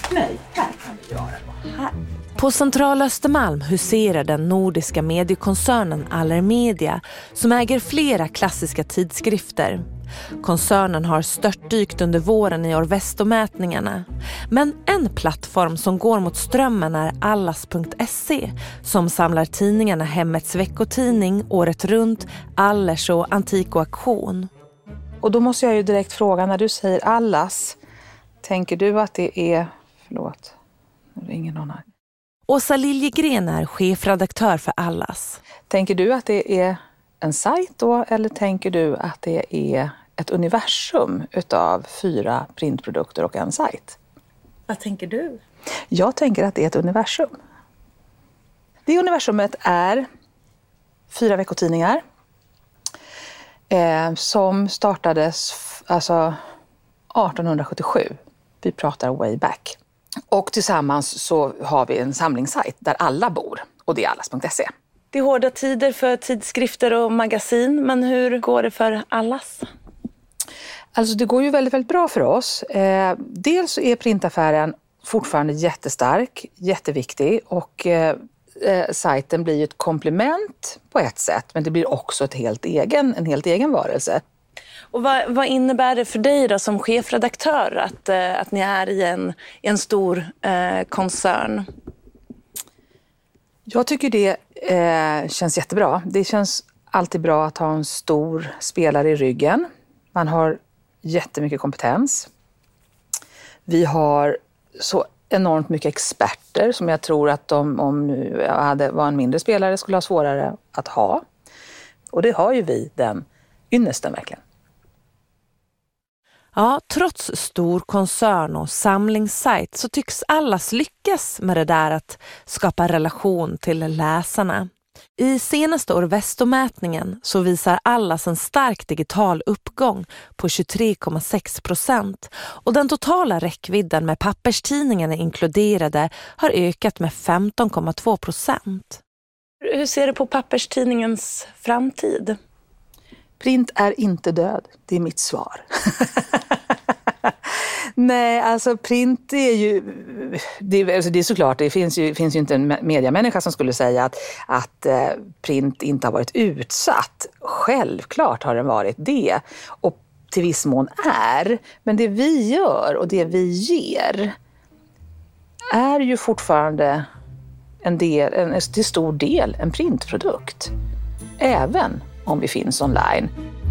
Nej, här kan vi göra det. Här. På Centrala Östermalm huserar den nordiska mediekoncernen Allermedia som äger flera klassiska tidskrifter. Koncernen har störtdykt under våren i Orvestomätningarna. Men en plattform som går mot strömmen är allas.se som samlar tidningarna Hemmets veckotidning, Året runt, Allers och Antik och Auktion. Och då måste jag ju direkt fråga, när du säger allas, tänker du att det är... Förlåt, nu ringer någon här. Åsa Liljegren är chefredaktör för Allas. Tänker du att det är en sajt då, eller tänker du att det är ett universum utav 4 printprodukter och en sajt? Vad tänker du? Jag tänker att det är ett universum. Det universumet är 4 veckotidningar som startades alltså 1877. Vi pratar way back. Och tillsammans så har vi en samlingssajt där alla bor, och det är allas.se. Det är hårda tider för tidskrifter och magasin, men hur går det för Allas? Alltså det går ju väldigt, väldigt bra för oss. Dels är printaffären fortfarande jättestark, jätteviktig, och sajten blir ju ett komplement på ett sätt, men det blir också en helt egen varelse. Och vad innebär det för dig då som chefredaktör att ni är i en stor koncern? Jag tycker det känns jättebra. Det känns alltid bra att ha en stor spelare i ryggen. Man har jättemycket kompetens. Vi har så enormt mycket experter som jag tror att om jag var en mindre spelare skulle ha svårare att ha. Och det har ju vi, den ynnesten verkligen. Ja, trots stor koncern och samlingssajt så tycks Allas lyckas med det där att skapa relation till läsarna. I senaste Orvestomätningen så visar Allas en stark digital uppgång på 23,6% och den totala räckvidden med papperstidningarna inkluderade har ökat med 15,2%. Hur ser du på papperstidningens framtid? Print är inte död, det är mitt svar. Nej, alltså print är ju... Det är såklart, det finns ju inte en mediamänniska som skulle säga att print inte har varit utsatt. Självklart har den varit det. Och till viss mån är. Men det vi gör och det vi ger är ju fortfarande till stor del en printprodukt. Även om vi finns online.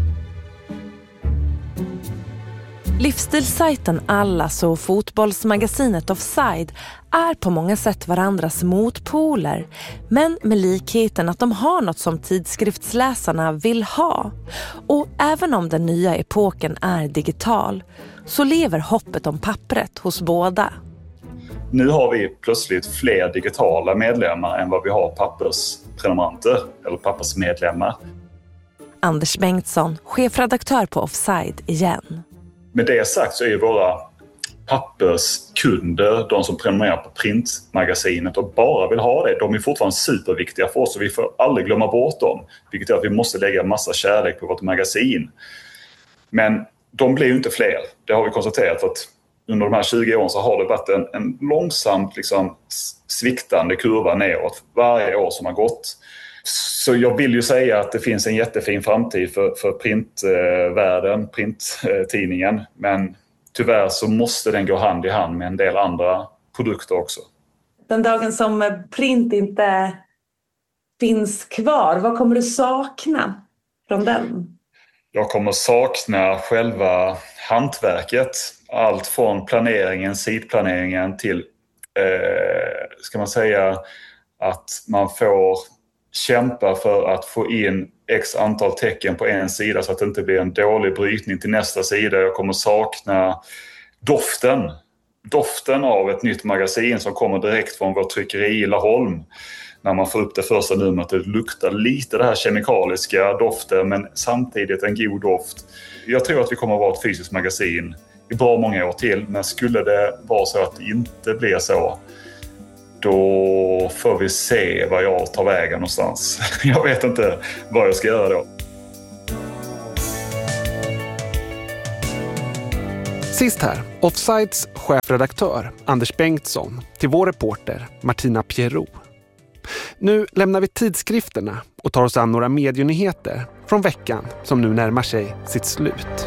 Livsstilssajten Allas och fotbollsmagasinet Offside är på många sätt varandras motpoler, men med likheten att de har något som tidskriftsläsarna vill ha. Och även om den nya epoken är digital så lever hoppet om pappret hos båda. Nu har vi plötsligt fler digitala medlemmar än vad vi har pappersprenumeranter eller pappersmedlemmar. Anders Bengtsson, chefredaktör på Offside igen. Med det sagt så är våra papperskunder, de som prenumererar på printmagasinet och bara vill ha det, de är fortfarande superviktiga för oss och vi får aldrig glömma bort dem. Vilket är att vi måste lägga en massa kärlek på vårt magasin. Men de blir ju inte fler. Det har vi konstaterat för att under de här 20 åren så har det varit en långsamt sviktande kurva neråt varje år som har gått. Så jag vill ju säga att det finns en jättefin framtid för printvärlden, printtidningen. Men tyvärr så måste den gå hand i hand med en del andra produkter också. Den dagen som print inte finns kvar, vad kommer du sakna från den? Jag kommer sakna själva hantverket. Allt från planeringen, sidplaneringen till, ska man säga, att man får kämpa för att få in x antal tecken på en sida så att det inte blir en dålig brytning till nästa sida. Jag kommer sakna doften av ett nytt magasin som kommer direkt från vår tryckeri i Laholm. När man får upp det första numret, det luktar lite det här kemikaliska doften men samtidigt en god doft. Jag tror att vi kommer att vara ett fysiskt magasin i bra många år till, men skulle det vara så att det inte blir så, då får vi se vad jag tar vägen någonstans. Jag vet inte vad jag ska göra då. Sist här, Offsides chefredaktör Anders Bengtsson till vår reporter Martina Pierrot. Nu lämnar vi tidskrifterna och tar oss an några medienyheter från veckan som nu närmar sig sitt slut.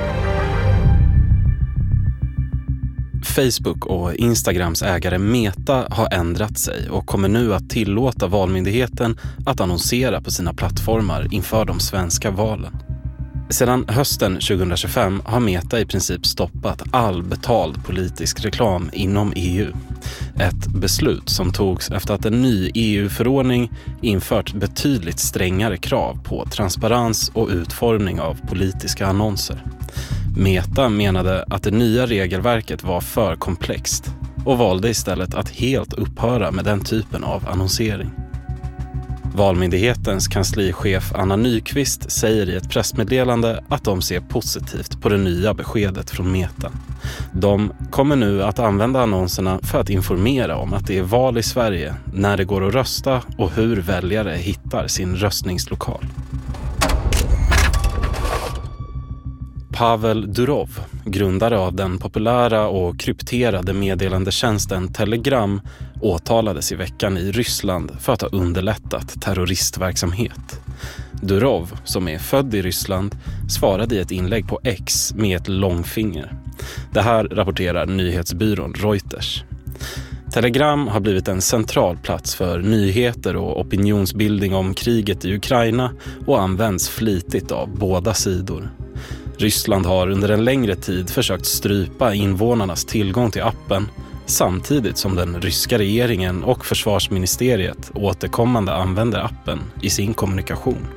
Facebook och Instagrams ägare Meta har ändrat sig och kommer nu att tillåta Valmyndigheten att annonsera på sina plattformar inför de svenska valen. Sedan hösten 2025 har Meta i princip stoppat all betald politisk reklam inom EU. Ett beslut som togs efter att en ny EU-förordning infört betydligt strängare krav på transparens och utformning av politiska annonser. Meta menade att det nya regelverket var för komplext och valde istället att helt upphöra med den typen av annonsering. Valmyndighetens kanslichef Anna Nyqvist säger i ett pressmeddelande att de ser positivt på det nya beskedet från Meta. De kommer nu att använda annonserna för att informera om att det är val i Sverige, när det går att rösta och hur väljare hittar sin röstningslokal. Pavel Durov, grundare av den populära och krypterade meddelandetjänsten Telegram, åtalades i veckan i Ryssland för att ha underlättat terroristverksamhet. Durov, som är född i Ryssland, svarade i ett inlägg på X med ett långfinger. Det här rapporterar nyhetsbyrån Reuters. Telegram har blivit en central plats för nyheter och opinionsbildning om kriget i Ukraina och används flitigt av båda sidor. Ryssland har under en längre tid försökt strypa invånarnas tillgång till appen, samtidigt som den ryska regeringen och försvarsministeriet återkommande använder appen i sin kommunikation.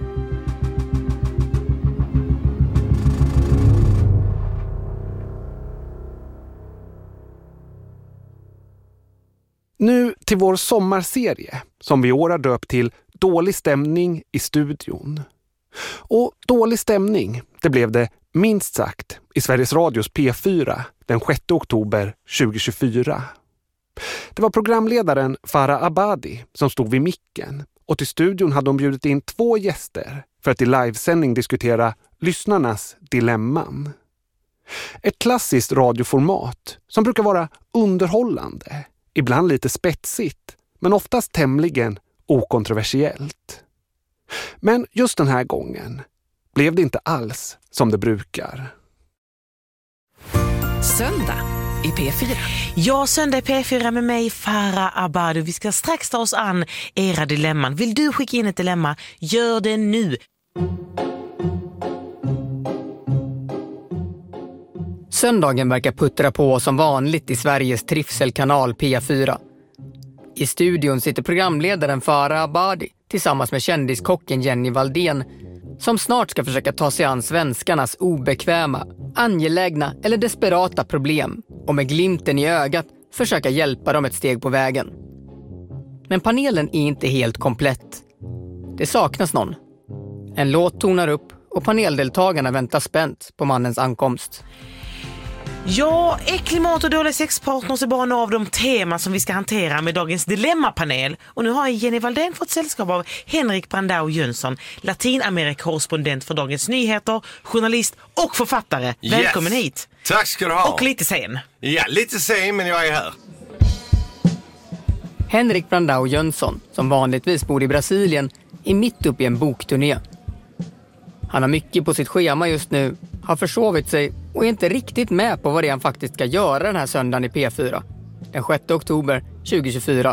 Nu till vår sommarserie som vi i år har döpt till Dålig stämning i studion. Och dålig stämning, det blev det minst sagt i Sveriges Radios P4 den 6 oktober 2024. Det var programledaren Farah Abadi som stod vid micken och till studion hade de bjudit in 2 gäster för att i livesändning diskutera lyssnarnas dilemman. Ett klassiskt radioformat som brukar vara underhållande, ibland lite spetsigt, men oftast tämligen okontroversiellt. Men just den här gången blev det inte alls som det brukar. Söndag i P4. Ja, söndag i P4 med mig, Farah Abadi. Vi ska strax ta oss an era dilemman. Vill du skicka in ett dilemma? Gör det nu. Söndagen verkar puttra på som vanligt i Sveriges trivselkanal P4. I studion sitter programledaren Farah Abadi tillsammans med kändiskocken Jenny Valdén, som snart ska försöka ta sig an svenskarnas obekväma, angelägna eller desperata problem och med glimten i ögat försöka hjälpa dem ett steg på vägen. Men panelen är inte helt komplett. Det saknas någon. En låt tonar upp och paneldeltagarna väntar spänt på mannens ankomst. Ja, äcklig mat och dåliga sexpartners är bara några av de teman som vi ska hantera med dagens dilemmapanel. Och nu har Jenny Valdén fått sällskap av Henrik Brandao Jönsson, Latinamerikakorrespondent för Dagens Nyheter, journalist och författare. Välkommen hit. Tack ska du ha. Och lite sen. Ja, lite sen, men jag är här. Henrik Brandao Jönsson, som vanligtvis bor i Brasilien, är mitt uppe i en bokturné. Han har mycket på sitt schema just nu, har försovit sig och är inte riktigt med på vad det är han faktiskt ska göra den här söndagen i P4, den 6 oktober 2024.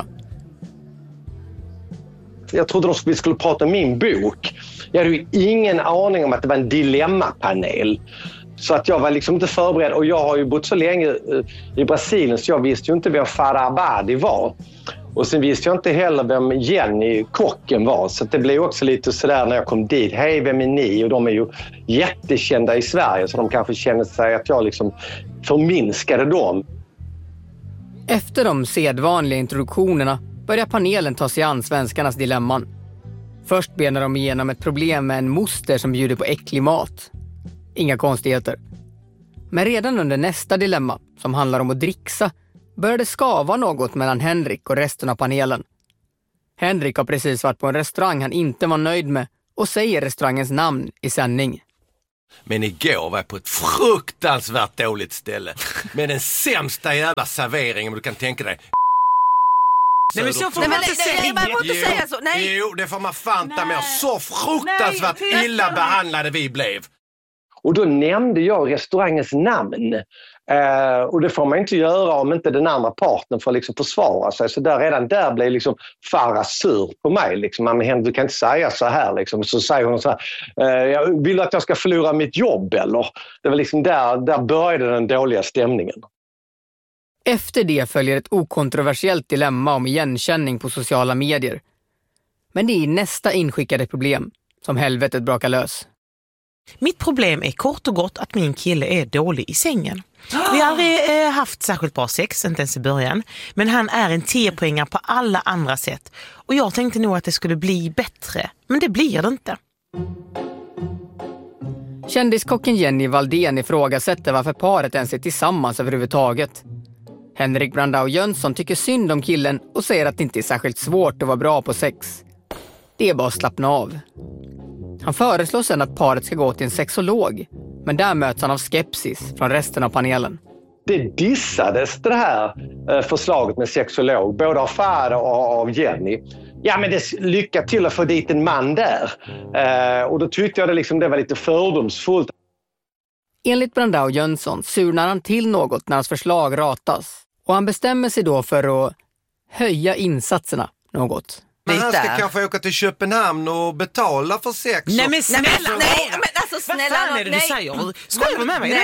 Jag trodde vi skulle prata om min bok. Jag hade ju ingen aning om att det var en dilemmapanel. Så att jag var liksom inte förberedd. Och jag har ju bott så länge i Brasilien så jag visste ju inte vem Farah Abadi var. Och sen visste jag inte heller vem Jenny, kocken, var. Så det blev också lite sådär när jag kom dit. Hej, vem är ni? Och de är ju jättekända i Sverige så de kanske känner sig att jag liksom förminskade dem. Efter de sedvanliga introduktionerna börjar panelen ta sig an svenskarnas dilemman. Först benar de igenom ett problem med en moster som bjuder på äcklig mat. Inga konstigheter. Men redan under nästa dilemma, som handlar om att dricksa, började skava något mellan Henrik och resten av panelen. Henrik har precis varit på en restaurang han inte var nöjd med och säger restaurangens namn i sändning. Men igår var jag på ett fruktansvärt dåligt ställe. Med den sämsta jävla serveringen du kan tänka dig. Nej, men så får man inte säga. Jo, det får man fanta med. Så fruktansvärt illa behandlade vi blev. Och då nämnde jag restaurangens namn. Och det får man inte göra om inte den andra parten får liksom försvara sig. Så redan där blev liksom Farah sur på mig. Liksom. Men du kan inte säga så här. Liksom. Så säger hon så här, vill du att jag ska förlora mitt jobb eller? Det var liksom där började den dåliga stämningen. Efter det följer ett okontroversiellt dilemma om igenkänning på sociala medier. Men det är nästa inskickade problem som helvetet brakar lös. Mitt problem är kort och gott att min kille är dålig i sängen. Vi har aldrig haft särskilt bra sex, inte ens i början. Men han är en 10-poängare på alla andra sätt. Och jag tänkte nog att det skulle bli bättre. Men det blir det inte. Kändiskocken Jenny Valdén ifrågasätter varför paret ens är tillsammans överhuvudtaget. Henrik Brandao Jönsson tycker synd om killen och säger att det inte är särskilt svårt att vara bra på sex. Det är bara att slappna av. Han föreslår sedan att paret ska gå till en sexolog, men där möts han av skepsis från resten av panelen. Det dissades det här förslaget med sexolog, både av Farah och av Jenny. Ja, men det lycka till att få dit en man där. Och då tyckte jag det var lite fördomsfullt. Enligt Brandao Jönsson surnar han till något när hans förslag ratas. Och han bestämmer sig då för att höja insatserna något. Men han ska kanske åka till Köpenhamn och betala för sex. Nej men snälla, nej, men alltså snälla. Vad fan är det du säger? Skojar du med mig?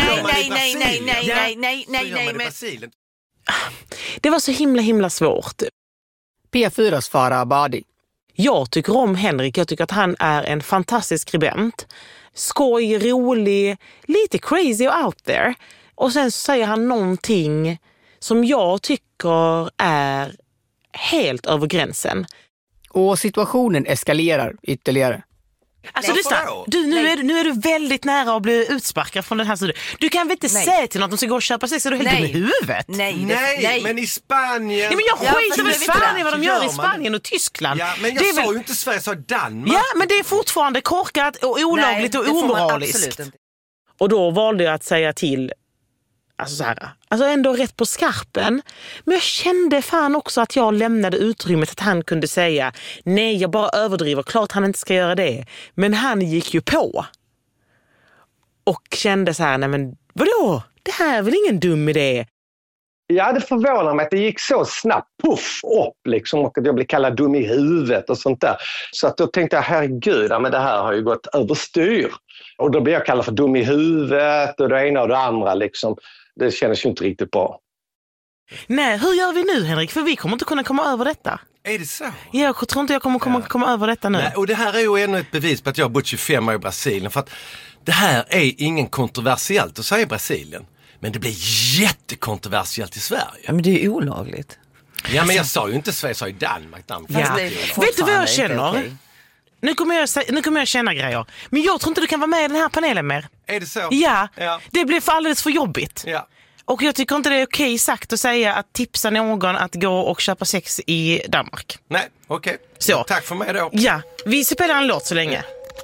Nej. Det var så himla svårt. P4s Farah Abadi. Jag tycker om Henrik. Jag tycker att han är en fantastisk skribent. Skoj, rolig, lite crazy och out there. Och sen så säger han någonting som jag tycker är helt över gränsen. Och situationen eskalerar ytterligare. Alltså nu är du väldigt nära att bli utsparkad från den här studion. Du kan väl inte säga till något att de ska gå och köpa sex, så du är helt dum i huvudet? Nej, men i Spanien... Nej, men jag skiter väl fan i vad de gör i Spanien och Tyskland. Ja, men jag sa ju inte Sverige, jag sa Danmark. Ja, men det är fortfarande korkat och olagligt och omoraliskt. Och då valde jag att säga till, alltså ändå rätt på skarpen. Men jag kände fan också att jag lämnade utrymmet att han kunde säga nej, jag bara överdriver, klart han inte ska göra det. Men han gick ju på. Och kände så här, nej men vadå? Det här är väl ingen dum idé? Ja, det förvånar mig att det gick så snabbt upp liksom, och att jag blev kallad dum i huvudet och sånt där. Så att då tänkte jag, herregud, men det här har ju gått överstyr. Och då blev jag kallad för dum i huvudet och det ena och det andra liksom. Det kändes ju inte riktigt bra. Nej, hur gör vi nu, Henrik? För vi kommer inte kunna komma över detta. Är det så? Jag tror inte jag kommer komma över detta nu. Nej, och det här är ju ännu ett bevis på att jag har bott 25 år i Brasilien. För att det här är ingen kontroversiellt att säga i Brasilien. Men det blir jättekontroversiellt i Sverige. Ja, men det är ju olagligt. Ja, men jag sa ju inte Sverige, jag sa ju Danmark. Ja. Vet du vad jag känner? Okay. Nu kommer jag känna grejer. Men jag tror inte du kan vara med i den här panelen mer. Är det så? Ja. Det blir alldeles för jobbigt. Ja. Och jag tycker inte det är okej sagt att säga att tipsa någon att gå och köpa sex i Danmark. Nej, okej. Så. Tack för mig då. Ja, vi spelar en låt så länge.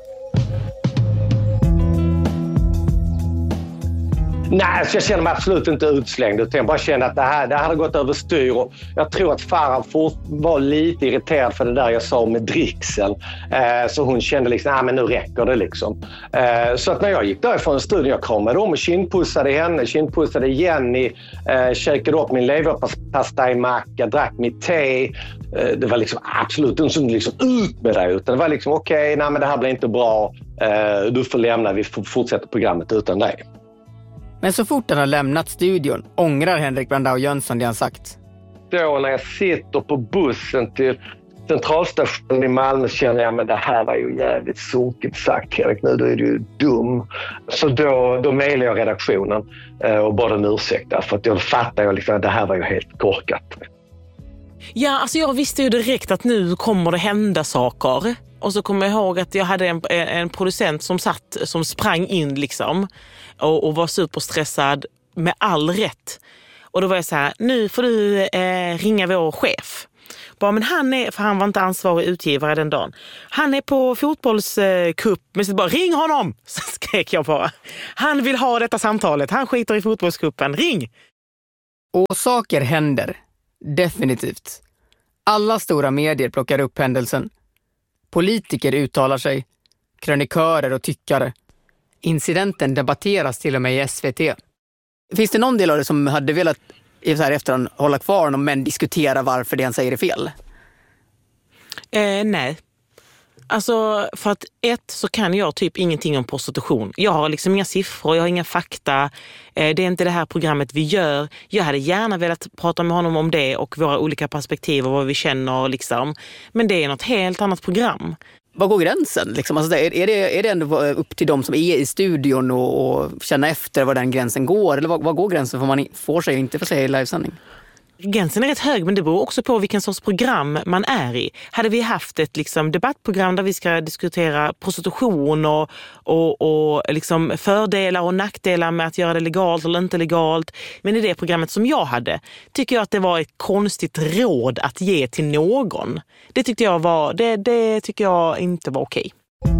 Nej, så jag känner mig absolut inte utslängd, utan jag bara känner att det hade gått överstyr. Och jag tror att Farah var lite irriterad för det där jag sa med dricksen. Så hon kände liksom, men nu räcker det liksom. Så att när jag gick därifrån studion, jag kramade om och kindpussade henne, kindpussade Jenny, käkade upp min leverpastejmacka, drack mitt te. Det var liksom absolut inte liksom ut med det, utan det var liksom okej, men det här blir inte bra. Du får lämna, vi får fortsätta programmet utan dig. Men så fort han har lämnat studion ångrar Henrik Brandao Jönsson det han sagt. Då när jag sitter på bussen till centralstationen i Malmö känner jag, men det här var ju jävligt sunkigt sagt, Henrik, nu då är du ju dum. Så då mejlar jag redaktionen och bad om ursäkt, för att jag fattar liksom att det här var ju helt korkat. Ja, alltså jag visste ju direkt att nu kommer det hända saker. Och så kommer jag ihåg att jag hade en producent som sprang in liksom och var superstressad med all rätt. Och då var jag så här, nu får du ringa vår chef Bara, men han är, för han var inte ansvarig utgivare den dagen. Han är på fotbollscup, men så bara ring honom, så skrek jag bara. Han vill ha detta samtalet, han skiter i fotbollscupen, ring! Och saker händer, definitivt. Alla stora medier plockar upp händelsen. Politiker uttalar sig, krönikörer och tyckare. Incidenten debatteras till och med i SVT. Finns det någon del av det som hade velat i så här efterhand hålla kvar honom men diskutera varför det han säger är fel? Nej. Alltså, för att så kan jag typ ingenting om prostitution. Jag har liksom inga siffror, jag har inga fakta. Det är inte det här programmet vi gör. Jag hade gärna velat prata med honom om det och våra olika perspektiv och vad vi känner liksom. Men det är något helt annat program. Vad går gränsen? Liksom? Alltså, är det ändå upp till dem som är i studion och känna efter var den gränsen går? Eller vad går gränsen för man får sig inte för sig i livesändning? Gränsen är rätt hög, men det beror också på vilken sorts program man är i. Hade vi haft ett liksom, debattprogram där vi ska diskutera prostitution och liksom fördelar och nackdelar med att göra det legalt eller inte legalt. Men i det programmet som jag hade tycker jag att det var ett konstigt råd att ge till någon. Det tyckte jag det tycker jag inte var okej.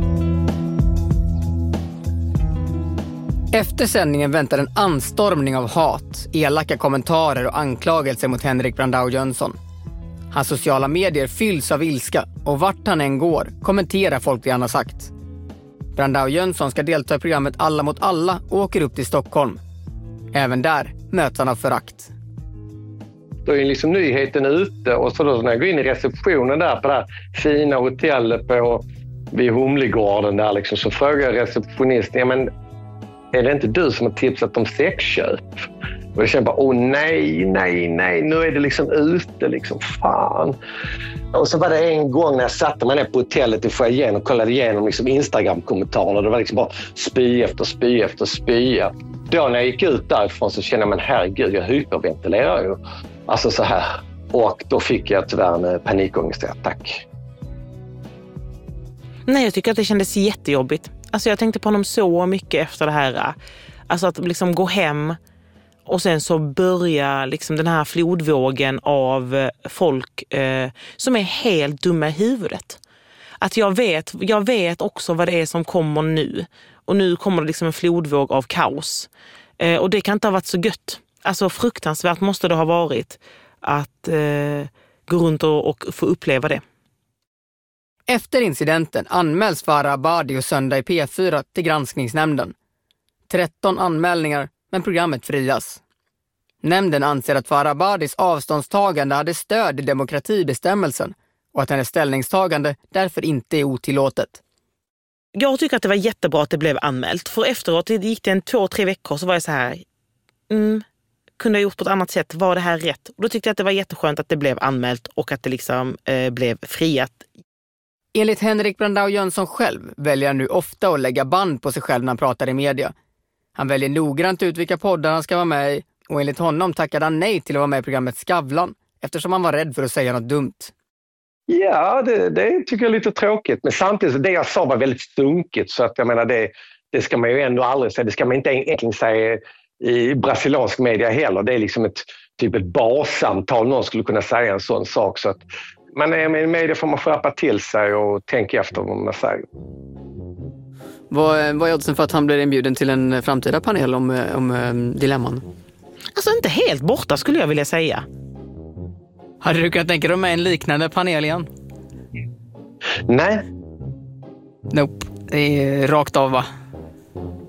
Efter sändningen väntar en anstormning av hat, elaka kommentarer och anklagelser mot Henrik Brandao Jönsson. Hans sociala medier fylls av ilska och vart han än går kommenterar folk det han har sagt. Brandao Jönsson ska delta i programmet Alla mot alla och åker upp till Stockholm. Även där möts han av förakt. Då är liksom nyheten ute och så då när jag går in i receptionen där på det här fina hotellet vid Humlegården där liksom, så frågar jag receptionisten, men är det inte du som har tipsat om sexköp? Och jag känner bara, nej, nu är det liksom ute, liksom, fan. Och så var det en gång när jag satte mig ner på hotellet i foajén och kollade igenom liksom Instagram-kommentarerna. Det var liksom bara spy efter spy. Då när jag gick ut därifrån så kände jag, men herregud, jag hyperventilerar ju. Alltså så här. Och då fick jag tyvärr en panikångestattack. Nej, jag tycker att det kändes jättejobbigt. Alltså jag tänkte på honom så mycket efter det här. Alltså att liksom gå hem och sen så börja liksom den här flodvågen av folk som är helt dumma i huvudet. Att jag vet också vad det är som kommer nu. Och nu kommer det liksom en flodvåg av kaos. Och det kan inte ha varit så gött. Alltså fruktansvärt måste det ha varit att gå runt och få uppleva det. Efter incidenten anmäls Farah Abadi och Söndag i P4 till granskningsnämnden. 13 anmälningar, men programmet frias. Nämnden anser att Farah Abadis avståndstagande hade stöd i demokratibestämmelsen och att hennes ställningstagande därför inte är otillåtet. Jag tycker att det var jättebra att det blev anmält. För efteråt, det gick det 2-3 veckor, så var jag så här... kunde jag gjort på ett annat sätt? Var det här rätt? Och då tyckte jag att det var jätteskönt att det blev anmält och att det liksom blev friat. Enligt Henrik Brandao Jönsson själv väljer han nu ofta att lägga band på sig själv när han pratar i media. Han väljer noggrant ut vilka poddar han ska vara med i och enligt honom tackade han nej till att vara med i programmet Skavlan eftersom han var rädd för att säga något dumt. Ja, det tycker jag är lite tråkigt. Men samtidigt, det jag sa var väldigt sunkigt så att jag menar det ska man ju ändå aldrig säga. Det ska man inte egentligen säga i brasiliansk media heller. Det är liksom ett barsamtal. Någon skulle kunna säga en sån sak så att men i media får man skärpa till sig och tänka efter vad man säger. Vad är oddsen för att han blir inbjuden till en framtida panel om dilemman? Alltså inte helt borta skulle jag vilja säga. Hade du kunnat tänka dig med en liknande panel igen? Nej. Nope. Det är rakt av va?